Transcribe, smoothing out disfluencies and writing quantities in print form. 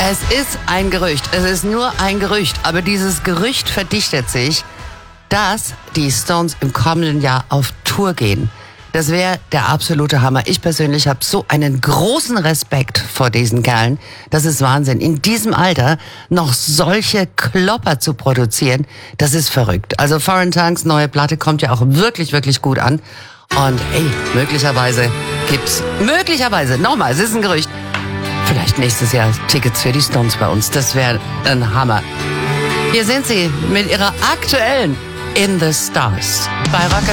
Es ist ein Gerücht. Es ist nur ein Gerücht. Aber dieses Gerücht verdichtet sich, dass die Stones im kommenden Jahr auf Tour gehen. Das wäre der absolute Hammer. Ich persönlich habe so einen großen Respekt vor diesen Kerlen. Das ist Wahnsinn. In diesem Alter noch solche Klopper zu produzieren, das ist verrückt. Also Foreign Tongues neue Platte kommt ja auch wirklich, wirklich gut an. Und möglicherweise gibt's, nochmal, es ist ein Gerücht, vielleicht nächstes Jahr Tickets für die Stones bei uns. Das wäre ein Hammer. Hier sind sie mit ihrer aktuellen In the Stars bei Rock